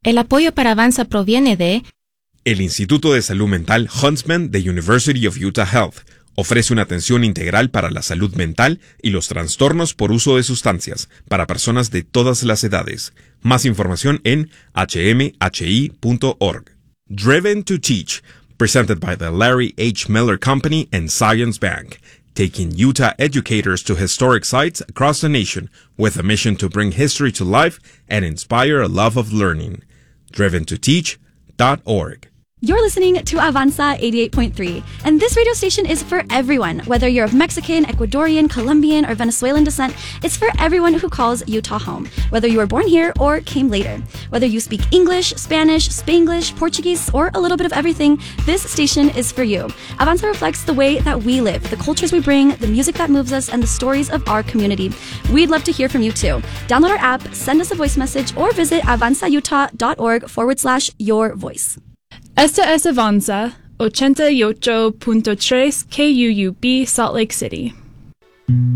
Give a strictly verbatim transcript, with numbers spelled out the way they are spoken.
El apoyo para Avanza proviene de el Instituto de Salud Mental Huntsman de University of Utah Health. Ofrece una atención integral para la salud mental y los trastornos por uso de sustancias para personas de todas las edades. Más información en h m h i punto org. Driven to Teach, presented by the Larry H. Miller Company and Science Bank, taking Utah educators to historic sites across the nation with a mission to bring history to life and inspire a love of learning. driven to teach dot org. You're listening to Avanza eighty-eight point three, and this radio station is for everyone. Whether you're of Mexican, Ecuadorian, Colombian, or Venezuelan descent, it's for everyone who calls Utah home. Whether you were born here or came later. Whether you speak English, Spanish, Spanglish, Portuguese, or a little bit of everything, this station is for you. Avanza reflects the way that we live, the cultures we bring, the music that moves us, and the stories of our community. We'd love to hear from you too. Download our app, send us a voice message, or visit avanzautah.org forward slash your voice. Esta es Avanza, ochenta y ocho punto tres K U U B, Salt Lake City.